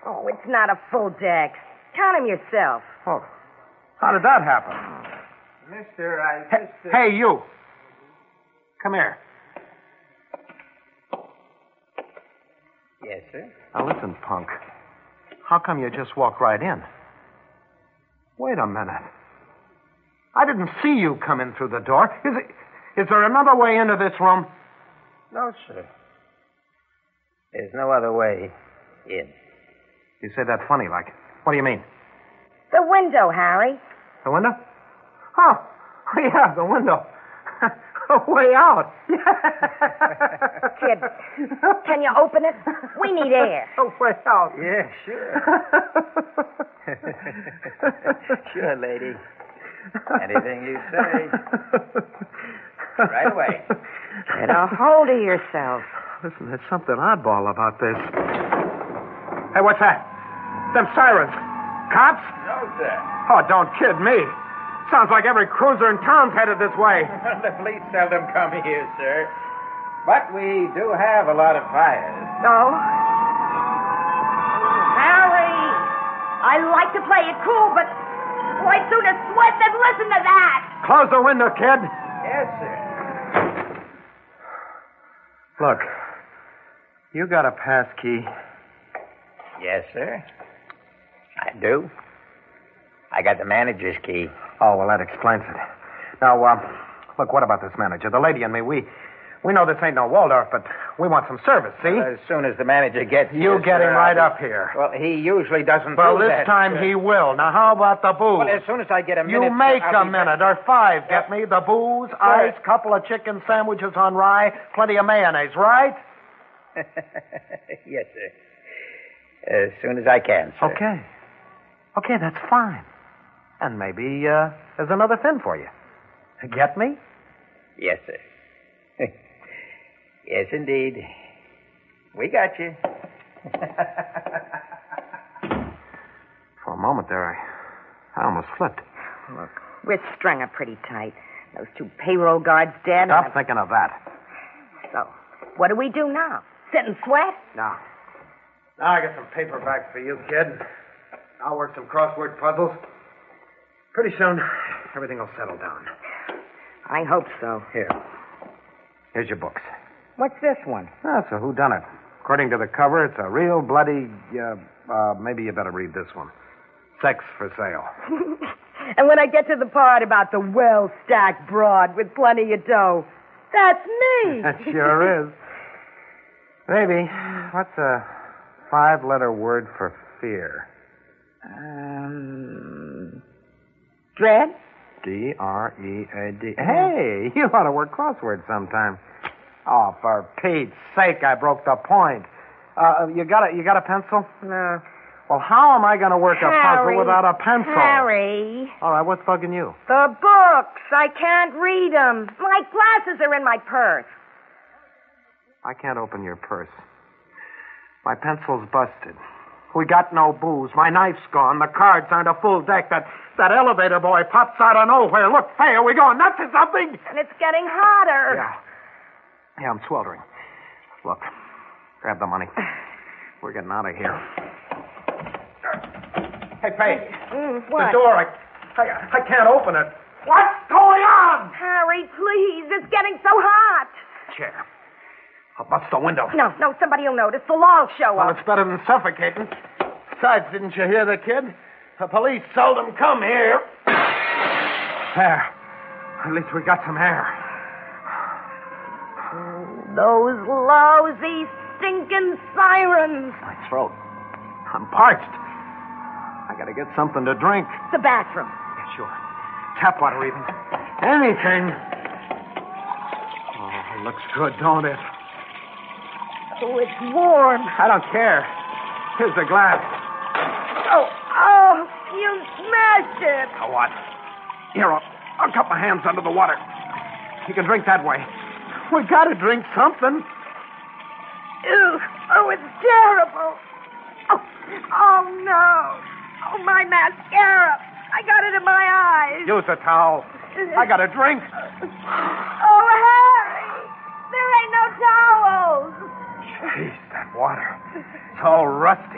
Oh, it's not a full deck. Count him yourself. Oh, how did that happen? Mister, I just... Hey, you. Come here. Yes, sir? Now, listen, punk. How come you just walked right in? Wait a minute. I didn't see you come in through the door. Is there another way into this room? No, sir. There's no other way in. You say that funny like. What do you mean? The window, Harry. The window? Oh, yeah, the window. Way out. Kid, can you open it? We need air. Way out. Yeah, sure. Sure, lady. Anything you say. Right away. Get a hold of yourself. Listen, there's something oddball about this. Hey, what's that? Them sirens. Cops? No, sir. Oh, don't kid me. Sounds like every cruiser in town's headed this way. The police seldom come here, sir. But we do have a lot of fires. No? Harry! I like to play it cool, but I'd sooner sweat than listen to that. Close the window, kid. Yes, sir. Look, you got a pass key. Yes, sir. I do. I got the manager's key. Oh, well, that explains it. Now, look, what about this manager? The lady and me, we know this ain't no Waldorf, but we want some service, see? As soon as the manager gets here, You get him sir, right up here. Well, he usually doesn't Well, do this that. time he will. Now, how about the booze? Well, as soon as I get a minute... You make I'll a be minute or five, get me? The booze, ice, couple of chicken sandwiches on rye, plenty of mayonnaise, right? Yes, sir. As soon as I can, sir. Okay. Okay, that's fine. And maybe there's another fin for you. Get me? Yes, sir. Yes, indeed. We got you. For a moment there, I almost flipped. Look, we're strung up pretty tight. Those two payroll guards dead. Stop thinking of that. So, what do we do now? Sit and sweat? Now I got some paperbacks for you, kid. I'll work some crossword puzzles. Pretty soon, everything will settle down. I hope so. Here's your books. What's this one? That's a whodunit. According to the cover, it's a real bloody... maybe you better read this one. Sex for sale. And when I get to the part about the well-stacked broad with plenty of dough, that's me. That sure is. Baby, what's a 5-letter word for fear? Dread? D-R-E-A-D. Hey, you ought to work crosswords sometime. Oh, for Pete's sake, I broke the point. You got a pencil? No. Well, how am I going to work a Harry, puzzle without a pencil? Harry. All right, what's bugging you? The books. I can't read them. My glasses are in my purse. I can't open your purse. My pencil's busted. We got no booze. My knife's gone. The cards aren't a full deck. That elevator boy pops out of nowhere. Look, hey, are we going nuts or something? And it's getting hotter. Yeah, I'm sweltering. Look, grab the money. We're getting out of here. Hey, Paige. What? The door. I can't open it. What's going on? Harry, please. It's getting so hot. Chair. I'll bust the window. No, somebody will notice. The law will show Well, up. it's better than suffocating. Besides, didn't you hear the kid? The police seldom come here. There. At least we got some air. Those lousy, stinking sirens. My throat. I'm parched. I gotta get something to drink. The bathroom. Yeah, sure. Tap water even. Anything. Oh, it looks good, don't it? Oh, it's warm. I don't care. Here's the glass. Oh, you smashed it. Now what? Here, I'll cup my hands under the water. You can drink that way. We gotta drink something. Ew. Oh, it's terrible. Oh, no. Oh, my mascara. I got it in my eyes. Use a towel. I got a drink. Oh, Harry. There ain't no towels. Jeez, that water. It's all rusty.